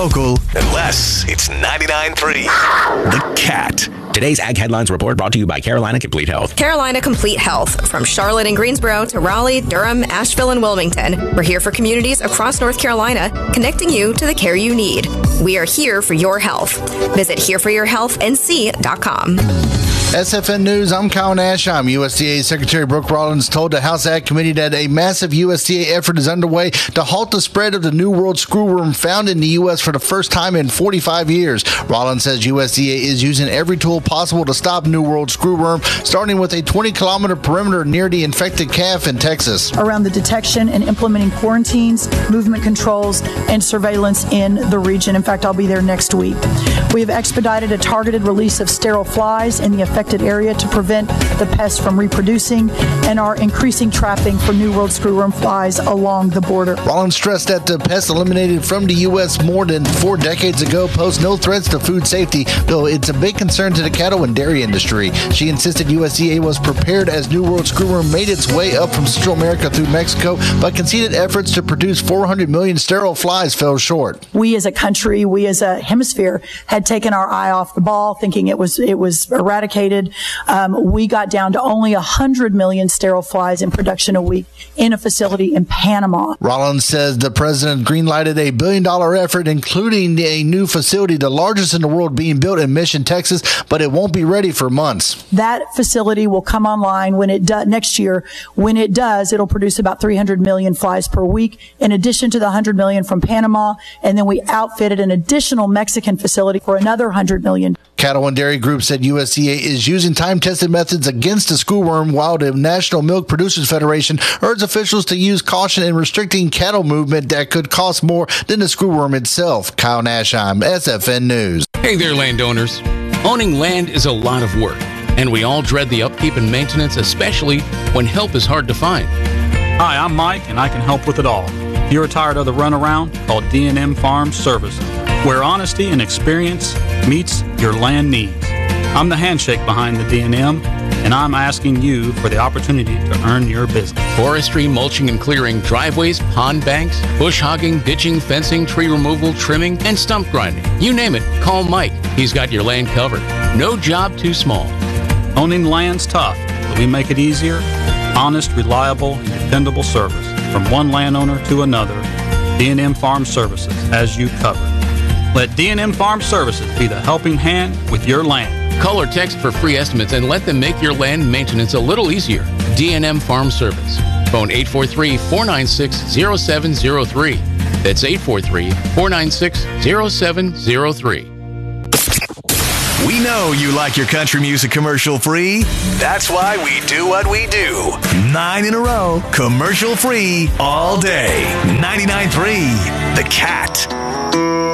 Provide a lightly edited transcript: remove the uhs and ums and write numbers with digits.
Local, unless it's 99.3. The Cat. Today's Ag Headlines Report brought to you by Carolina Complete Health. Carolina Complete Health. From Charlotte and Greensboro to Raleigh, Durham, Asheville, and Wilmington. We're here for communities across North Carolina, connecting you to the care you need. We are here for your health. Visit hereforyourhealthnc.com. SFN News, I'm Kyle Nashheim. USDA Secretary Brooke Rollins told the House Ag Committee that a massive USDA effort is underway to halt the spread of the New World screwworm found in the U.S. for the first time in 45 years. Rollins says USDA is using every tool possible to stop New World screwworm, starting with a 20-kilometer perimeter near the infected calf in Texas. Around the detection and implementing quarantines, movement controls, and surveillance in the region. In fact, I'll be there next week. We have expedited a targeted release of sterile flies in the affected area to prevent the pests from reproducing and are increasing trapping for New World screwworm flies along the border. Rollins stressed that the pests eliminated from the U.S. more than 4 decades ago pose no threats to food safety, though it's a big concern to the cattle and dairy industry. She insisted USDA was prepared as New World screwworm made its way up from Central America through Mexico, but conceded efforts to produce 400 million sterile flies fell short. We as a country, we as a hemisphere had taken our eye off the ball, thinking it was eradicated. We got down to only 100 million sterile flies in production a week in a facility in Panama. Rollins says the president greenlighted a $1 billion effort, including a new facility, the largest in the world, being built in Mission, Texas, but it won't be ready for months. That facility will come online when it does next year. When it does, it'll produce about 300 million flies per week, in addition to the 100 million from Panama. And then we outfitted an additional Mexican facility for another 100 million. Cattle and Dairy Group said USDA is using time-tested methods against the screwworm, while the National Milk Producers Federation urged officials to use caution in restricting cattle movement that could cost more than the screwworm itself. Kyle Nashheim, SFN News. Hey there, landowners. Owning land is a lot of work, and we all dread the upkeep and maintenance, especially when help is hard to find. Hi, I'm Mike, and I can help with it all. If you're tired of the runaround, call D&M Farm Services, where honesty and experience meets your land needs. I'm the handshake behind the D&M, and I'm asking you for the opportunity to earn your business. Forestry, mulching and clearing, driveways, pond banks, bush hogging, ditching, fencing, tree removal, trimming, and stump grinding. You name it, call Mike. He's got your land covered. No job too small. Owning land's tough, but we make it easier. Honest, reliable, and dependable service from one landowner to another. D&M Farm Services has you covered. Let D&M Farm Services be the helping hand with your land. Call or text for free estimates and let them make your land maintenance a little easier. D&M Farm Service. Phone 843-496-0703. That's 843-496-0703. We know you like your country music commercial free. That's why we do what we do. 9 in a row, commercial free all day. 99.3 The Cat.